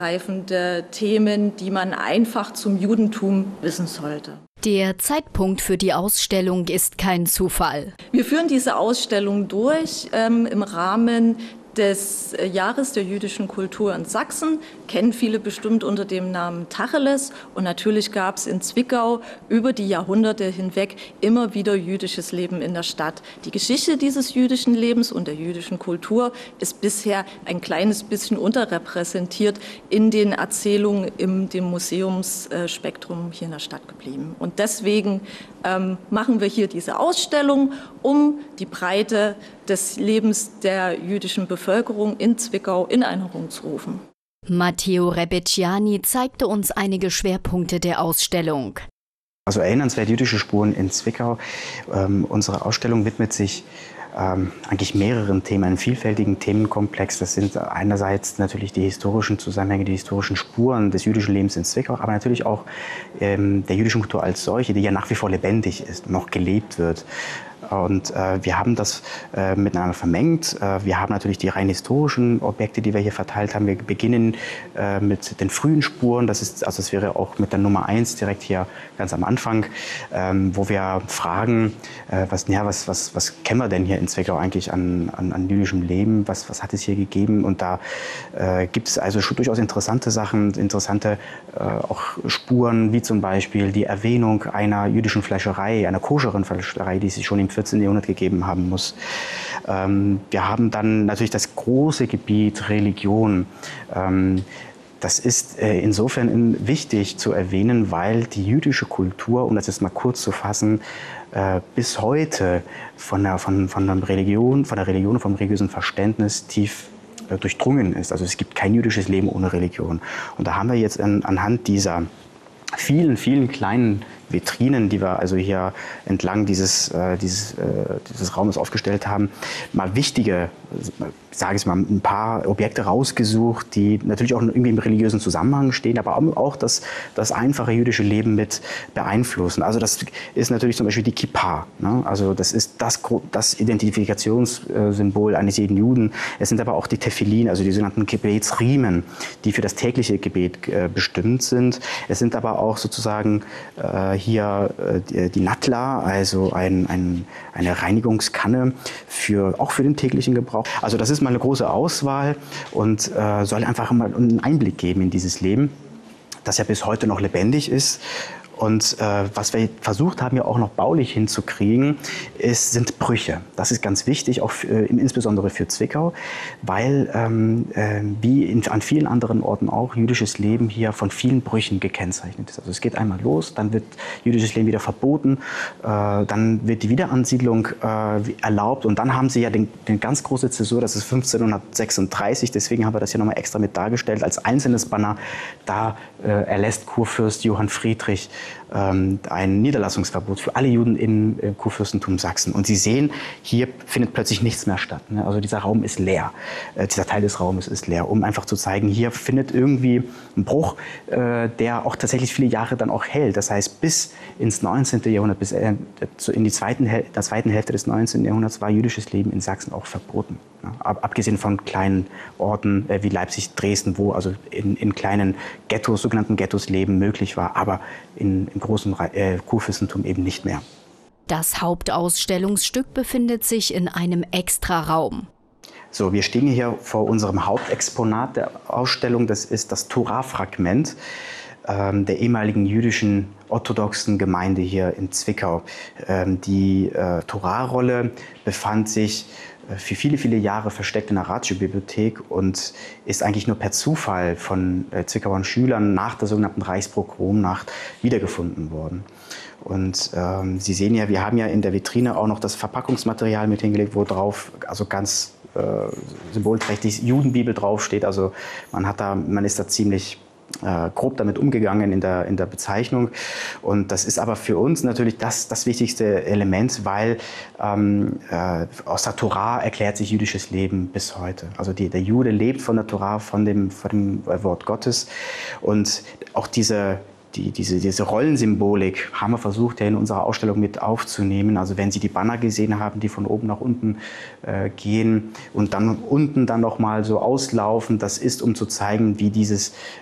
greifende Themen, die man einfach zum Judentum wissen sollte. Der Zeitpunkt für die Ausstellung ist kein Zufall. Wir führen diese Ausstellung durch im Rahmen des Jahres der jüdischen Kultur in Sachsen, kennen viele bestimmt unter dem Namen Tacheles. Und natürlich gab es in Zwickau über die Jahrhunderte hinweg immer wieder jüdisches Leben in der Stadt. Die Geschichte dieses jüdischen Lebens und der jüdischen Kultur ist bisher ein kleines bisschen unterrepräsentiert in den Erzählungen in dem Museumsspektrum hier in der Stadt geblieben. Und deswegen machen wir hier diese Ausstellung, um die Breite des Lebens der jüdischen Bevölkerung in Zwickau in Erinnerung zu rufen. Matteo Rebecchiani zeigte uns einige Schwerpunkte der Ausstellung. Also erinnernswert jüdische Spuren in Zwickau. Unsere Ausstellung widmet sich eigentlich mehreren Themen, einem vielfältigen Themenkomplex. Das sind einerseits natürlich die historischen Zusammenhänge, die historischen Spuren des jüdischen Lebens in Zwickau, aber natürlich auch der jüdischen Kultur als solche, die ja nach wie vor lebendig ist, noch gelebt wird. Und wir haben das miteinander vermengt. Wir haben natürlich die rein historischen Objekte, die wir hier verteilt haben. Wir beginnen mit den frühen Spuren. Das wäre auch mit der Nummer 1 direkt hier ganz am Anfang, wo wir fragen, was kennen wir denn hier in Zwickau eigentlich an jüdischem Leben? Was hat es hier gegeben? Und da gibt es also schon durchaus interessante Sachen, interessante auch Spuren, wie zum Beispiel die Erwähnung einer jüdischen Fleischerei, einer koscheren Fleischerei, die es schon im 14. Jahrhundert gegeben haben muss. Wir haben dann natürlich das große Gebiet Religion. Das ist insofern wichtig zu erwähnen, weil die jüdische Kultur, um das jetzt mal kurz zu fassen, bis heute von der Religion, vom religiösen Verständnis tief durchdrungen ist. Also es gibt kein jüdisches Leben ohne Religion. Und da haben wir jetzt anhand dieser vielen, vielen kleinen Vitrinen, die wir also hier entlang dieses Raumes aufgestellt haben, mal wichtige, sage ich mal, ein paar Objekte rausgesucht, die natürlich auch irgendwie im religiösen Zusammenhang stehen, aber auch das einfache jüdische Leben mit beeinflussen. Also das ist natürlich zum Beispiel die Kippa, ne? Also das ist das Identifikationssymbol eines jeden Juden. Es sind aber auch die Tefillin, also die sogenannten Gebetsriemen, die für das tägliche Gebet bestimmt sind. Es sind aber auch sozusagen hier die Natla, also eine Reinigungskanne auch für den täglichen Gebrauch. Also das ist mal eine große Auswahl und soll einfach mal einen Einblick geben in dieses Leben, das ja bis heute noch lebendig ist. Und was wir versucht haben, ja auch noch baulich hinzukriegen, sind Brüche. Das ist ganz wichtig, auch insbesondere für Zwickau, weil wie an vielen anderen Orten auch jüdisches Leben hier von vielen Brüchen gekennzeichnet ist. Also es geht einmal los, dann wird jüdisches Leben wieder verboten, dann wird die Wiederansiedlung erlaubt und dann haben sie ja den ganz große Zäsur, das ist 1536, deswegen haben wir das hier nochmal extra mit dargestellt, als einzelnes Banner. Da erlässt Kurfürst Johann Friedrich ein Niederlassungsverbot für alle Juden im Kurfürstentum Sachsen. Und Sie sehen, hier findet plötzlich nichts mehr statt. Ne? Also dieser Raum ist leer, dieser Teil des Raumes ist leer, um einfach zu zeigen, hier findet irgendwie ein Bruch, der auch tatsächlich viele Jahre dann auch hält. Das heißt, bis ins 19. Jahrhundert, bis in der zweiten Hälfte des 19. Jahrhunderts war jüdisches Leben in Sachsen auch verboten. Ne? Abgesehen von kleinen Orten wie Leipzig, Dresden, wo also in kleinen Ghettos, sogenannten Ghettos Leben möglich war, aber im großen Kurfürstentum eben nicht mehr. Das Hauptausstellungsstück befindet sich in einem Extraraum. So, wir stehen hier vor unserem Hauptexponat der Ausstellung. Das ist das Torah-Fragment der ehemaligen jüdischen orthodoxen Gemeinde hier in Zwickau. Die Torah-Rolle befand sich für viele, viele Jahre versteckt in der Ratio-Bibliothek und ist eigentlich nur per Zufall von Zwickauer Schülern nach der sogenannten Reichspogromnacht wiedergefunden worden. Und Sie sehen ja, wir haben ja in der Vitrine auch noch das Verpackungsmaterial mit hingelegt, wo drauf, also ganz symbolträchtig Judenbibel draufsteht. Also man ist da ziemlich grob damit umgegangen in der Bezeichnung. Und das ist aber für uns natürlich das wichtigste Element, weil aus der Torah erklärt sich jüdisches Leben bis heute. Also der Jude lebt von der Torah, von dem Wort Gottes. Und auch diese diese Rollensymbolik haben wir versucht, ja in unserer Ausstellung mit aufzunehmen. Also wenn Sie die Banner gesehen haben, die von oben nach unten gehen und dann unten dann noch mal so auslaufen, das ist, um zu zeigen, wie dieses